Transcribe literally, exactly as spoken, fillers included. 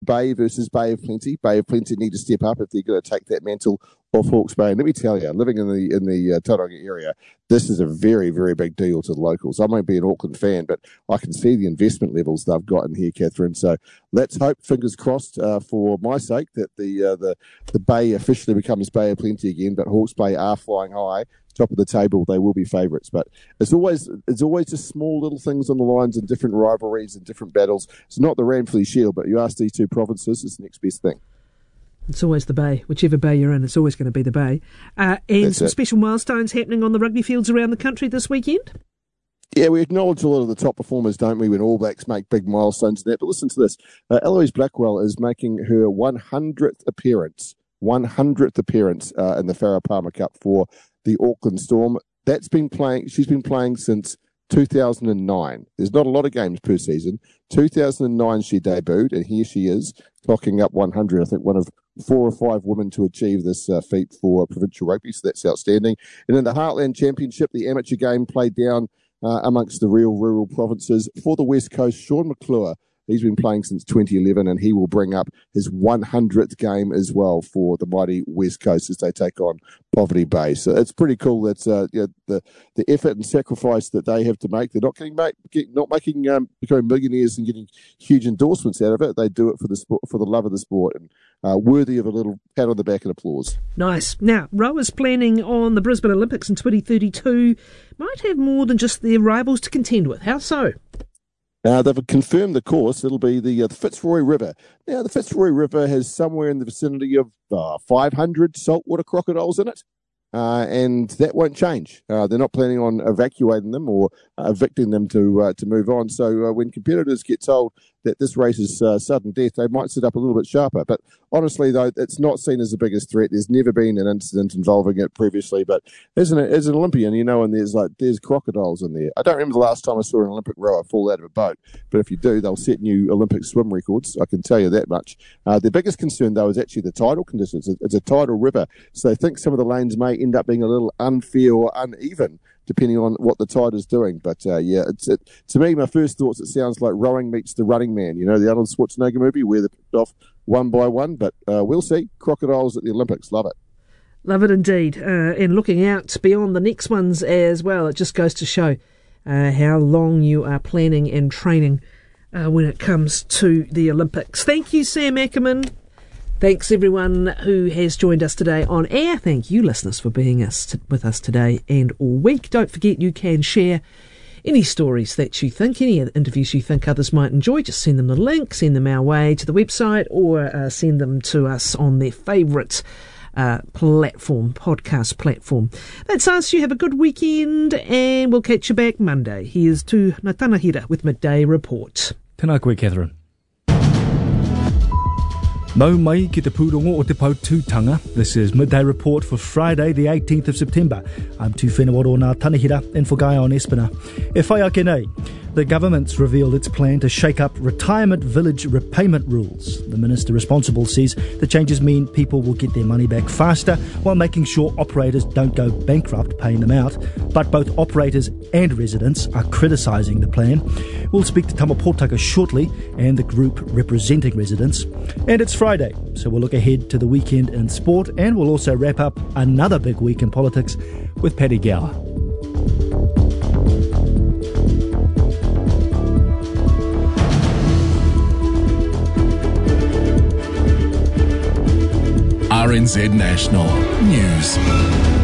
Bay versus Bay of Plenty. Bay of Plenty need to step up if they're going to take that mantle off Hawke's Bay. And let me tell you, living in the in the uh, Tauranga area, this is a very, very big deal to the locals. I might be an Auckland fan, but I can see the investment levels they've got in here, Catherine. So let's hope, fingers crossed, uh, for my sake, that the uh, the the Bay officially becomes Bay of Plenty again. But Hawke's Bay are flying high, top of the table. They will be favourites. But it's always it's always just small little things on the lines and different rivalries and different battles. It's not the Ranfurly Shield, but you ask these two provinces, it's the next best thing. It's always the Bay. Whichever Bay you're in, it's always going to be the Bay. Uh, and That's some it. special milestones happening on the rugby fields around the country this weekend? Yeah, we acknowledge a lot of the top performers, don't we, when All Blacks make big milestones in that. But listen to this. Uh, Eloise Blackwell is making her one hundredth appearance, one hundredth appearance uh, in the Farah Palmer Cup for the Auckland Storm. That's been playing, she's been playing since two thousand nine. There's not a lot of games per season. two thousand nine she debuted, and here she is, clocking up one hundred. I think one of four or five women to achieve this uh, feat for provincial rugby, so that's outstanding. And in the Heartland Championship, the amateur game played down uh, amongst the real rural provinces. For the West Coast, Sean McClure, he's been playing since twenty eleven, and he will bring up his one hundredth game as well for the mighty West Coast as they take on Poverty Bay. So it's pretty cool that uh, you know, the the effort and sacrifice that they have to make. They're not getting make, get, not making um, becoming millionaires and getting huge endorsements out of it. They do it for the sport, for the love of the sport, and uh, worthy of a little pat on the back and applause. Nice. Now, rowers planning on the Brisbane Olympics in twenty thirty-two might have more than just their rivals to contend with. How so? Uh, they've confirmed the course. It'll be the, uh, the Fitzroy River. Now, the Fitzroy River has somewhere in the vicinity of uh, five hundred saltwater crocodiles in it, uh, and that won't change. Uh, they're not planning on evacuating them or uh, evicting them to uh, to move on. So uh, when competitors get told that this race is uh, sudden death, they might sit up a little bit sharper. But honestly, though, it's not seen as the biggest threat. There's never been an incident involving it previously. But as an, as an Olympian, you know, and there's like there's crocodiles in there. I don't remember the last time I saw an Olympic rower fall out of a boat. But if you do, they'll set new Olympic swim records. I can tell you that much. Uh, the biggest concern, though, is actually the tidal conditions. It's a tidal river, so they think some of the lanes may end up being a little unfair or uneven, depending on what the tide is doing. But, uh, yeah, it's it, to me, my first thoughts, it sounds like Rowing meets The Running Man, you know, the Arnold Schwarzenegger movie where they're picked off one by one. But uh, we'll see. Crocodiles at the Olympics. Love it. Love it indeed. Uh, and looking out beyond the next ones as well, it just goes to show uh, how long you are planning and training uh, when it comes to the Olympics. Thank you, Sam Ackerman. Thanks everyone who has joined us today on air. Thank you, listeners, for being us t- with us today and all week. Don't forget you can share any stories that you think, any interviews you think others might enjoy. Just send them the link, send them our way to the website, or uh, send them to us on their favourite uh, platform, podcast platform. That's us. You have a good weekend, and we'll catch you back Monday. Here's to Natanahira with Midday Report. Tēnā koe, Catherine. Mau mai ki te pūrongo o te pautūtanga. This is Midday Report for Friday, the eighteenth of September. I'm Tu Whenawaro Ngā Tanahira, and for Guy on Espina. E whai ake nei, the government's revealed its plan to shake up retirement village repayment rules. The minister responsible says the changes mean people will get their money back faster while making sure operators don't go bankrupt paying them out. But both operators and residents are criticising the plan. We'll speak to Tama Pōtaka shortly and the group representing residents. And it's Friday, so we'll look ahead to the weekend in sport, and we'll also wrap up another big week in politics with Paddy Gower. R N Z National News.